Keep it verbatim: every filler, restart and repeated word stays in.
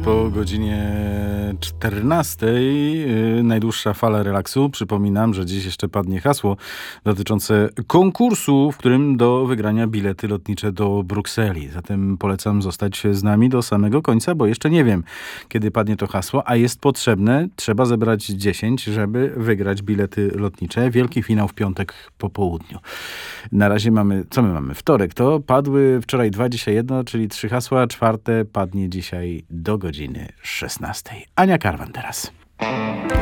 Po godzinie czternastej yy, najdłuższa fala relaksu. Przypominam, że dziś jeszcze padnie hasło dotyczące konkursu, w którym do wygrania bilety lotnicze do Brukseli. Zatem polecam zostać z nami do samego końca, bo jeszcze nie wiem, kiedy padnie to hasło, a jest potrzebne. Trzeba zebrać dziesięć, żeby wygrać bilety lotnicze. Wielki finał w piątek po południu. Na razie mamy, co my mamy? Wtorek. To padły wczoraj dwa, dzisiaj jedno, czyli trzy hasła. Czwarte padnie dzisiaj do godziny szesnastej. Ania Karwan teraz.